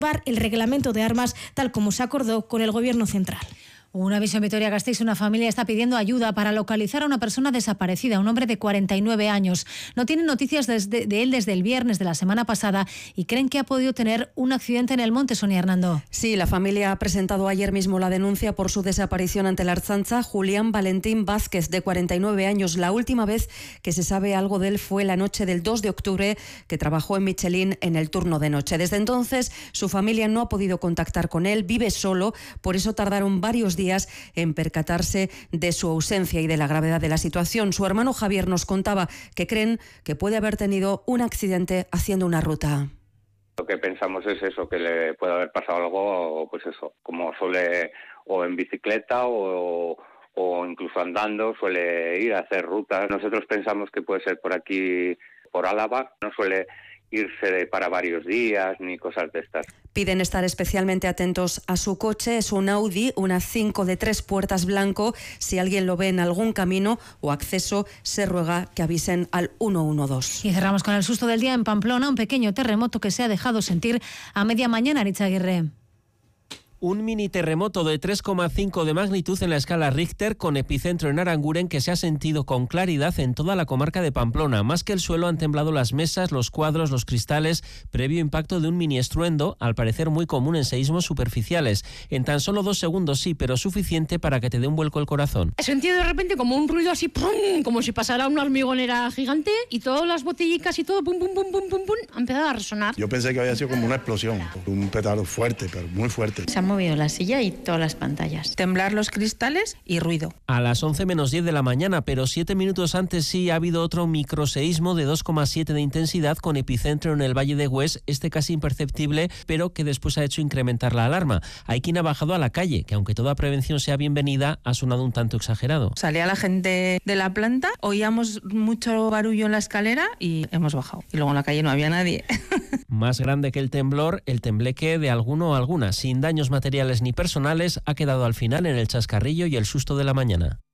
el reglamento de armas tal como se acordó con el Gobierno central. Un aviso en Vitoria-Gasteiz. Una familia está pidiendo ayuda para localizar a una persona desaparecida, un hombre de 49 años. No tienen noticias de él desde el viernes de la semana pasada y creen que ha podido tener un accidente en el monte. Sonia Hernando. Sí, la familia ha presentado ayer mismo la denuncia por su desaparición ante la Ertzaintza. Julián Valentín Vázquez, de 49 años. La última vez que se sabe algo de él fue la noche del 2 de octubre, que trabajó en Michelin en el turno de noche. Desde entonces, su familia no ha podido contactar con él, vive solo, por eso tardaron varios días en percatarse de su ausencia y de la gravedad de la situación. Su hermano Javier nos contaba que creen que puede haber tenido un accidente haciendo una ruta. Lo que pensamos es eso, que le puede haber pasado algo, pues eso, como suele, o en bicicleta o incluso andando, suele ir a hacer rutas. Nosotros pensamos que puede ser por aquí, por Álava, no suele irse para varios días ni cosas de estas. Piden estar especialmente atentos a su coche. Es un Audi, una 5 de 3 puertas blanco. Si alguien lo ve en algún camino o acceso, se ruega que avisen al 112. Y cerramos con el susto del día en Pamplona, un pequeño terremoto que se ha dejado sentir a media mañana. Aritz Aguirre. Un mini terremoto de 3,5 de magnitud en la escala Richter, con epicentro en Aranguren, que se ha sentido con claridad en toda la comarca de Pamplona. Más que el suelo, han temblado las mesas, los cuadros, los cristales, previo impacto de un mini estruendo, al parecer muy común en seísmos superficiales. En tan solo 2 segundos sí, pero suficiente para que te dé un vuelco el corazón. He sentido de repente como un ruido así, ¡pum!, como si pasara una hormigonera gigante, y todas las botellicas y todo, pum, pum, pum, pum, pum, pum, han empezado a resonar. Yo pensé que había sido como una explosión, un petardo fuerte, pero muy fuerte. Se han movido la silla y todas las pantallas. Temblar los cristales y ruido. A las 11 menos 10 de la mañana, pero 7 minutos antes sí ha habido otro microseísmo de 2,7 de intensidad con epicentro en el Valle de Hues, casi imperceptible, pero que después ha hecho incrementar la alarma. Hay quien ha bajado a la calle, que aunque toda prevención sea bienvenida, ha sonado un tanto exagerado. Salía la gente de la planta, oíamos mucho barullo en la escalera y hemos bajado. Y luego en la calle no había nadie. Más grande que el temblor, el tembleque de alguno o alguna, sin daños materiales ni personales, ha quedado al final en el chascarrillo y el susto de la mañana.